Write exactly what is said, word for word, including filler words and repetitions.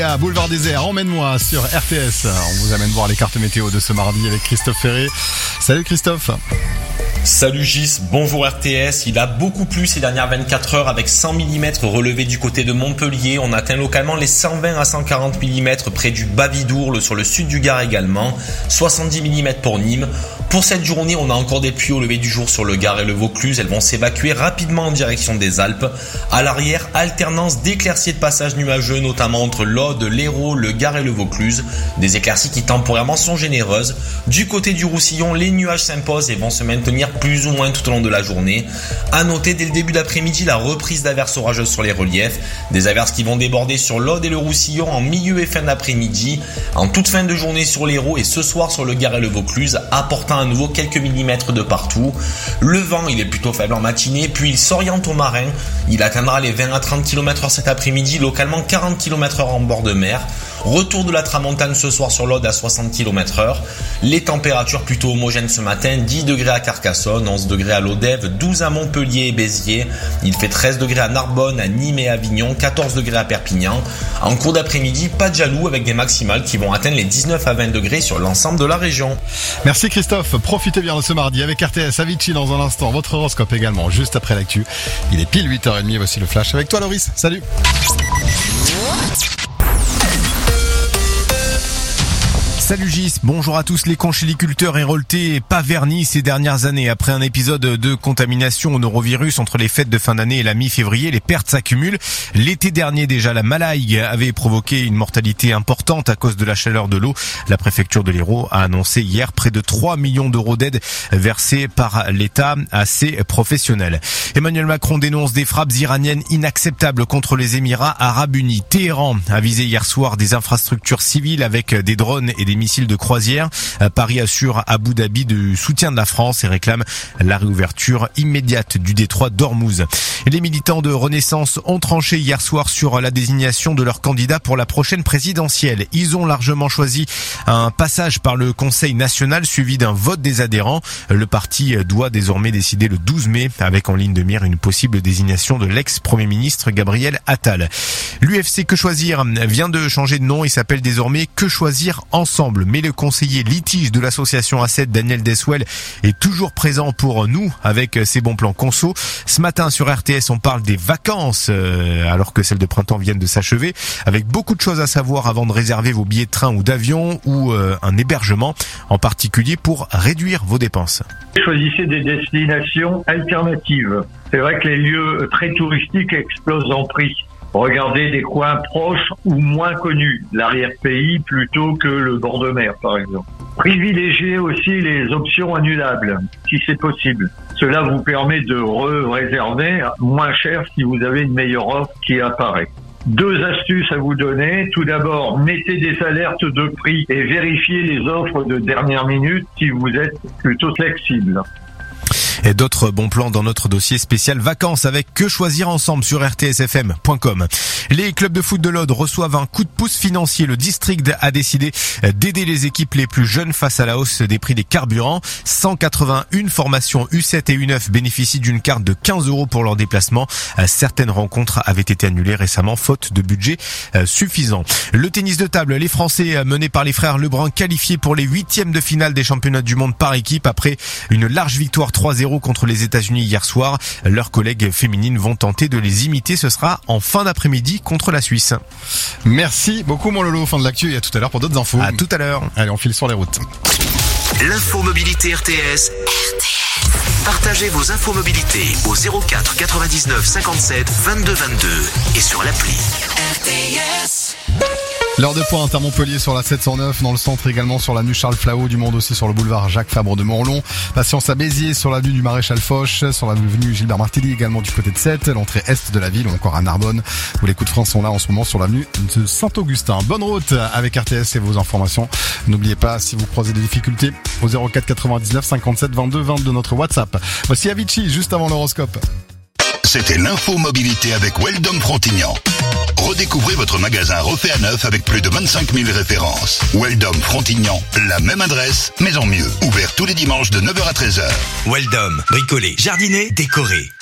À Boulevard Désert, emmène-moi sur R T S. On vous amène voir les cartes météo de ce mardi avec Christophe Ferré. Salut Christophe. Salut Gis, bonjour R T S. Il a beaucoup plu ces dernières vingt-quatre heures avec cent millimètres relevés du côté de Montpellier. On atteint localement les cent vingt à cent quarante millimètres près du Bas-Vidourle, sur le sud du Gard également. soixante-dix millimètres pour Nîmes. Pour cette journée, on a encore des pluies au lever du jour sur le Gard et le Vaucluse. Elles vont s'évacuer rapidement en direction des Alpes. À l'arrière, alternance d'éclaircies et de passages nuageux, notamment entre l'Aude, l'Hérault, le Gard et le Vaucluse. Des éclaircies qui temporairement sont généreuses. Du côté du Roussillon, les nuages s'imposent et vont se maintenir plus ou moins tout au long de la journée. À noter dès le début d'après-midi la reprise d'averses orageuses sur les reliefs. Des averses qui vont déborder sur l'Aude et le Roussillon en milieu et fin d'après-midi. En toute fin de journée sur l'Hérault et ce soir sur le Gard et le Vaucluse, apportant à nouveau quelques millimètres de partout. Le vent, il est plutôt faible en matinée, puis il s'oriente au marin. Il atteindra les vingt à trente kilomètres heure cet après-midi, localement quarante kilomètres heure en bord de mer. Retour de la tramontane ce soir sur l'Aude à soixante kilomètres heure. Les températures plutôt homogènes ce matin, dix degrés à Carcassonne, onze degrés à Lodève, douze à Montpellier et Béziers. Il fait treize degrés à Narbonne, à Nîmes et Avignon, quatorze degrés à Perpignan. En cours d'après-midi, pas de jaloux avec des maximales qui vont atteindre les dix-neuf à vingt degrés sur l'ensemble de la région. Merci Christophe, profitez bien de ce mardi avec R T S. Avicii dans un instant, votre horoscope également, juste après l'actu. Il est pile huit heures trente, voici le flash avec toi Loris, salut. Salut Gis, bonjour à tous. Les conchyliculteurs révoltés et pas vernis ces dernières années. Après un épisode de contamination au norovirus entre les fêtes de fin d'année et la mi-février, les pertes s'accumulent. L'été dernier déjà, la malaïgue avait provoqué une mortalité importante à cause de la chaleur de l'eau. La préfecture de l'Hérault a annoncé hier près de trois millions d'euros d'aide versés par l'État à ses professionnels. Emmanuel Macron dénonce des frappes iraniennes inacceptables contre les Émirats Arabes Unis. Téhéran a visé hier soir des infrastructures civiles avec des drones et des missiles de croisière. Paris assure Abu Dhabi du soutien de la France et réclame la réouverture immédiate du détroit d'Ormuz. Les militants de Renaissance ont tranché hier soir sur la désignation de leur candidat pour la prochaine présidentielle. Ils ont largement choisi un passage par le Conseil national suivi d'un vote des adhérents. Le parti doit désormais décider le douze mai avec en ligne de mire une possible désignation de l'ex-premier ministre Gabriel Attal. L'U F C Que Choisir vient de changer de nom et s'appelle désormais Que Choisir Ensemble. Mais le conseiller litige de l'association A sept, Daniel Deswell, est toujours présent pour nous avec ses bons plans conso. Ce matin sur R T S, on parle des vacances euh, alors que celles de printemps viennent de s'achever, avec beaucoup de choses à savoir avant de réserver vos billets de train ou d'avion ou euh, un hébergement, en particulier pour réduire vos dépenses. Choisissez des destinations alternatives. C'est vrai que les lieux très touristiques explosent en prix. Regardez des coins proches ou moins connus, l'arrière-pays plutôt que le bord de mer par exemple. Privilégiez aussi les options annulables, si c'est possible. Cela vous permet de re-réserver moins cher si vous avez une meilleure offre qui apparaît. Deux astuces à vous donner. Tout d'abord, mettez des alertes de prix et vérifiez les offres de dernière minute si vous êtes plutôt flexible. Et d'autres bons plans dans notre dossier spécial vacances avec Que Choisir Ensemble sur r t s f m point com. Les clubs de foot de l'Aude reçoivent un coup de pouce financier. Le district a décidé d'aider les équipes les plus jeunes face à la hausse des prix des carburants. cent quatre-vingt-une formations U sept et U neuf bénéficient d'une carte de quinze euros pour leur déplacement. Certaines rencontres avaient été annulées récemment faute de budget suffisant. Le tennis de table, les Français menés par les frères Lebrun qualifiés pour les huitièmes de finale des championnats du monde par équipe après une large victoire trois zéro contre les États-Unis hier soir. Leurs collègues féminines vont tenter de les imiter. Ce sera en fin d'après-midi contre la Suisse. Merci beaucoup mon Lolo. Fin de l'actu et à tout à l'heure pour d'autres infos. À tout à l'heure. Allez, on file sur les routes. L'info mobilité R T S. R T S. Partagez vos infos mobilité au zéro quatre quatre-vingt-dix-neuf cinquante-sept vingt-deux vingt-deux et sur l'appli. R T S. L'heure de pointe à Montpellier sur la sept cent neuf, dans le centre également sur l'avenue Charles Flahault, du monde aussi sur le boulevard Jacques Fabre de Morlon. Patience à Béziers sur l'avenue du Maréchal Foch, sur l'avenue Gilbert Martelly également du côté de Sète, l'entrée est de la ville ou encore à Narbonne, où les coups de frein sont là en ce moment sur l'avenue de Saint-Augustin. Bonne route avec R T S et vos informations. N'oubliez pas, si vous croisez des difficultés, au zéro quatre quatre-vingt-dix-neuf cinquante-sept vingt-deux vingt-deux notre WhatsApp. Voici Avicii juste avant l'horoscope. C'était l'info mobilité avec Weldom Frontignan. Redécouvrez votre magasin refait à neuf avec plus de vingt-cinq mille références. Weldom Frontignan, la même adresse, mais en mieux. Ouvert tous les dimanches de neuf heures à treize heures. Weldom, bricolé, jardiner, décoré.